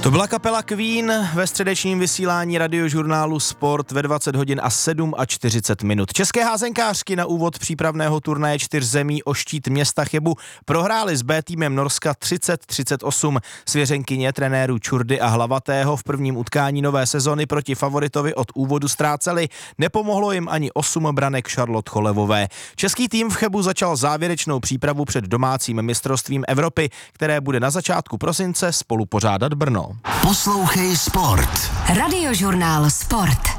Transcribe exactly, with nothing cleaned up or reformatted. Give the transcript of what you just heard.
To byla kapela Queen ve středečním vysílání radiožurnálu Sport ve dvacet hodin a čtyřicet sedm minut. České házenkářky na úvod přípravného turnaje čtyř zemí o štít města Chebu prohrály s B týmem Norska třicet třicet osm. Svěřenkyně trenérů Čurdy a Hlavatého v prvním utkání nové sezony proti favoritovi od úvodu ztráceli. Nepomohlo jim ani osm branek Charlotte Cholevové. Český tým v Chebu začal závěrečnou přípravu před domácím mistrovstvím Evropy, které bude na začátku prosince spolupořádat Brno. Poslouchej Sport. Radiožurnál Sport.